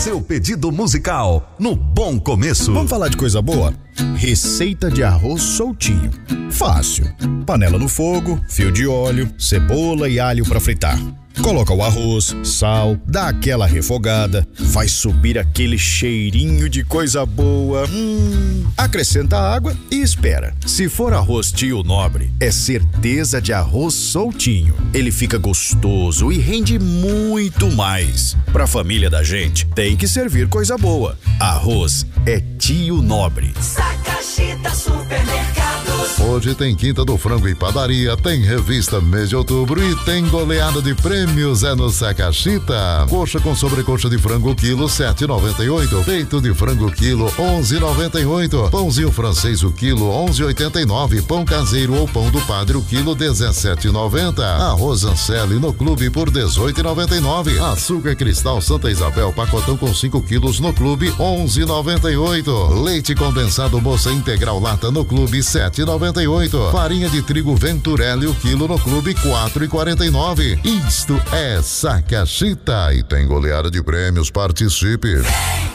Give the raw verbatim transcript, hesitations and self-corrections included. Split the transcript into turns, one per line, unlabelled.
seu pedido musical no Bom Começo.
Vamos falar de coisa boa? Receita de arroz soltinho. Fácil. Panela no fogo, fio de óleo, cebola e alho para fritar. Coloca o arroz, sal, dá aquela refogada, vai subir aquele cheirinho de coisa boa. Hum. Acrescenta água e espera. Se for arroz Tio Nobre, é certeza de arroz soltinho. Ele fica gostoso e rende muito mais. Pra família da gente, tem que servir coisa boa. Arroz é Tio Nobre.
Sacachita Supermercados.
Hoje tem Quinta do Frango e Padaria, tem revista mês de outubro e tem goleada de prêmios é no Sacachita. Coxa com sobrecoxa de frango quilo sete e noventa e oito, peito de frango quilo onze e noventa e oito, pãozinho francês o quilo onze e oitenta e nove, pão caseiro ou pão do padre o quilo dezessete e noventa, arroz Anceli no clube por dezoito e noventa e nove, açúcar cristal Santa Isabel pacotão com cinco quilos no clube onze e noventa e oito, leite condensado moça integral lata no clube sete e noventa e oito, farinha de trigo Venturelli o quilo no clube quatro e quarenta e nove. Isto é Sacachita e tem goleada de prêmios, participe.